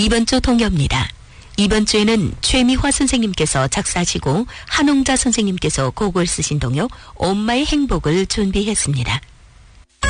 이번 주 동요입니다. 이번 주에는 최미화 선생님께서 작사하시고 한홍자 선생님께서 곡을 쓰신 동요 엄마의 행복을 준비했습니다.